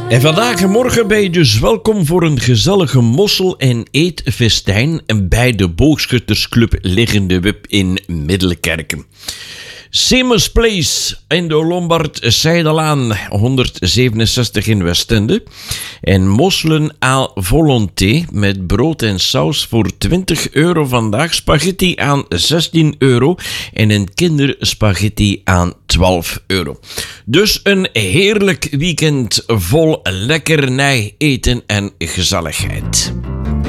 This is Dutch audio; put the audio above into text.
En vandaag en morgen ben je dus welkom voor een gezellige mossel- en eetfestijn bij de Boogschuttersclub Liggende Wip in Middelkerken. Seamus Place in de Lombard Zijdelaan 167 in Westende. En mosselen à volonté met brood en saus voor €20 vandaag. Spaghetti aan €16 en een kinderspaghetti aan €12. Dus een heerlijk weekend vol lekkernij, eten en gezelligheid.